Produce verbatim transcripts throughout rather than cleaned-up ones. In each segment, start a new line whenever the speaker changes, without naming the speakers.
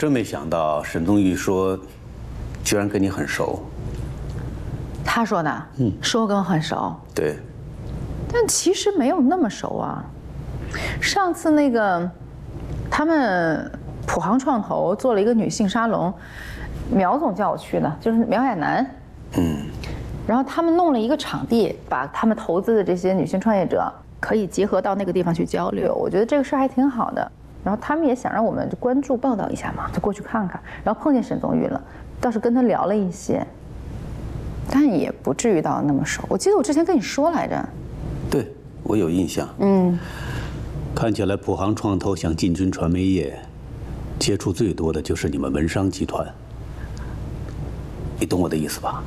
真没想到沈宗玉说，居然跟你很熟。
他说的，嗯，说跟我很熟。
对。
但其实没有那么熟啊。上次那个，他们普航创投做了一个女性沙龙，苗总叫我去的，就是苗亚楠。嗯。然后他们弄了一个场地，把他们投资的这些女性创业者可以结合到那个地方去交流。我觉得这个事儿还挺好的。然后他们也想让我们关注报道一下嘛，就过去看看。然后碰见沈宗玉了，倒是跟他聊了一些，但也不至于到那么熟。我记得我之前跟你说来着。
对，我有印象。嗯。看起来普航创投想进军传媒业，接触最多的就是你们文商集团。你懂我的意思吧？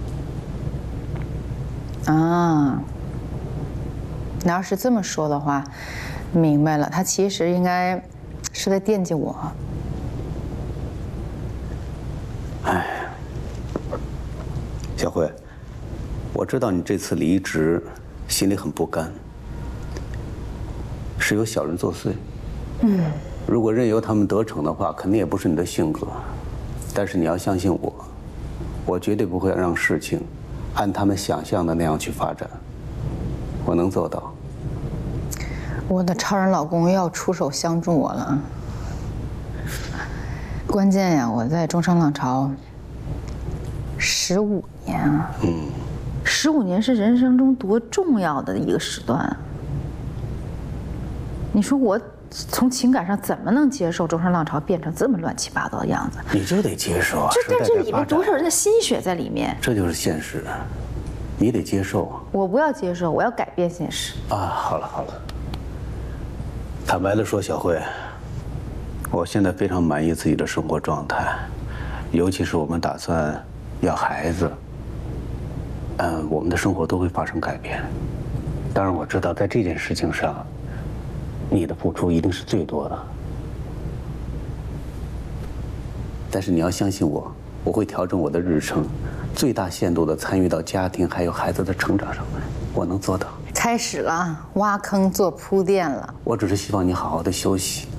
啊，那要是这么说的话，明白了。他其实应该是在惦记我。
哎，小慧，我知道你这次离职，心里很不甘。是有小人作祟，嗯，如果任由他们得逞的话，肯定也不是你的性格。但是你要相信我，我绝对不会让事情按他们想象的那样去发展，我能做到。
我的超人老公要出手相助我了。关键呀，我在中商浪潮十五年啊，嗯，十五年是人生中多重要的一个时段。你说我从情感上怎么能接受中山浪潮变成这么乱七八糟的样子？
你就得接受啊！
这这这里面多少人的心血在里面？
这就是现实，你得接受。
我不要接受，我要改变现实。
啊，好了好了。坦白的说，小慧，我现在非常满意自己的生活状态，尤其是我们打算要孩子，嗯，我们的生活都会发生改变。当然，我知道在这件事情上，你的付出一定是最多的，但是你要相信我，我会调整我的日程，最大限度地参与到家庭还有孩子的成长上来，我能做到。
开始了，挖坑做铺垫了。
我只是希望你好好的休息，